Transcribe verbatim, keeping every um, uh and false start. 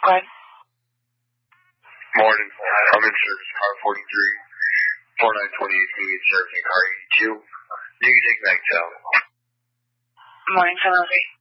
Go ahead. Morning. I'm in service car forty-three, forty-nine twenty-eight, servicing car eighty-two. You can take back town. Morning, seven oh three.